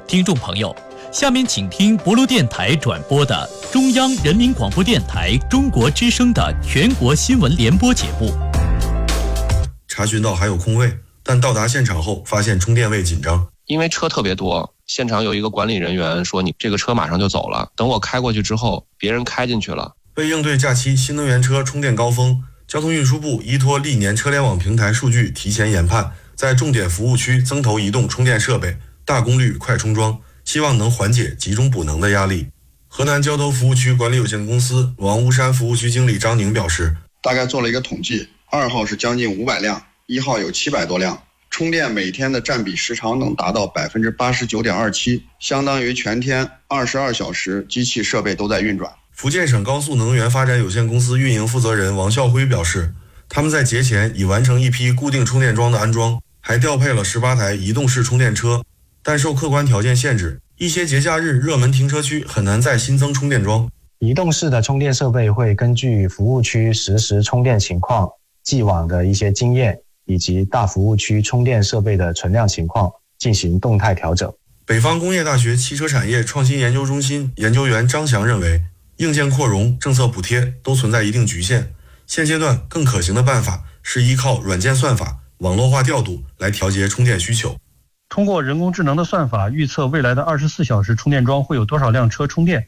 听众朋友，下面请听博卢电台转播的中央人民广播电台中国之声的全国新闻联播节目。 查询到还有空位，但到达现场后发现充电位紧张， 因为车特别多，现场有一个管理人员说你这个车马上就走了，等我开过去之后，别人开进去了。 为应对假期新能源车充电高峰，交通运输部依托历年车联网平台数据提前研判，在重点服务区增投移动充电设备，大功率快充桩，希望能缓解集中补能的压力。河南交投服务区管理有限公司王屋山服务区经理张宁表示， 大概做了一个统计，2号是将近500辆，1号有700多辆，充电每天的占比时长能达到 89.27%， 相当于全天22小时机器设备都在运转。 福建省高速能源发展有限公司运营负责人王孝辉表示，他们在节前已完成一批固定充电桩的安装，还调配了18台移动式充电车，但受客观条件限制，一些节假日热门停车区很难再新增充电桩。 移动式的充电设备会根据服务区实时充电情况、既往的一些经验以及大服务区充电设备的存量情况进行动态调整。 北方工业大学汽车产业创新研究中心研究员张翔认为，硬件扩容、政策补贴都存在一定局限，现阶段更可行的办法是依靠软件算法、网络化调度来调节充电需求。 通过人工智能的算法预测未来的24小时充电桩会有多少辆车充电，